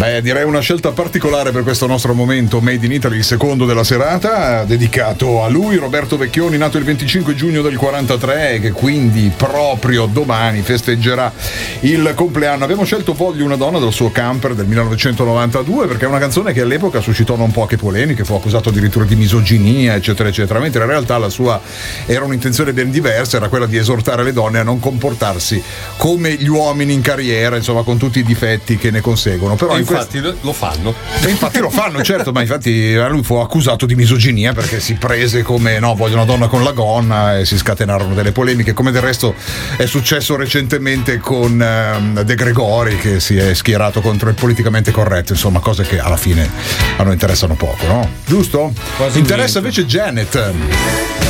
Beh, direi una scelta particolare per questo nostro momento Made in Italy, il secondo della serata, dedicato a lui, Roberto Vecchioni, nato il 25 giugno del 43, che quindi proprio domani festeggerà il compleanno. Abbiamo scelto Voglio una donna dal suo Camper del 1992 perché è una canzone che all'epoca suscitò non poche polemiche, fu accusato addirittura di misoginia, eccetera eccetera, mentre in realtà la sua era un'intenzione ben diversa, era quella di esortare le donne a non comportarsi come gli uomini in carriera, insomma, con tutti i difetti che ne conseguono. Però infatti lo fanno. Infatti lo fanno, certo, ma infatti lui fu accusato di misoginia perché si prese come voglio una donna con la gonna e si scatenarono delle polemiche, come del resto è successo recentemente con De Gregori, che si è schierato contro il politicamente corretto, insomma, cose che alla fine a noi interessano poco, no? Giusto? Quasi interessa niente. Invece Janet.